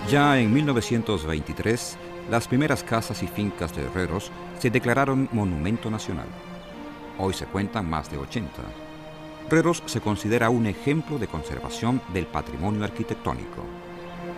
Ya en 1923, las primeras casas y fincas de herreros se declararon monumento nacional. Hoy se cuentan más de 80. Herreros se considera un ejemplo de conservación del patrimonio arquitectónico.